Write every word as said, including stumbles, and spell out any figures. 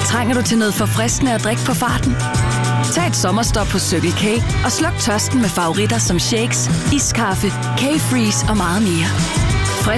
Trænger du til noget forfriskende at drikke på farten? Tag et sommerstop på Circle K og sluk tørsten med favoritter som shakes, iskaffe, K-Freeze og meget mere.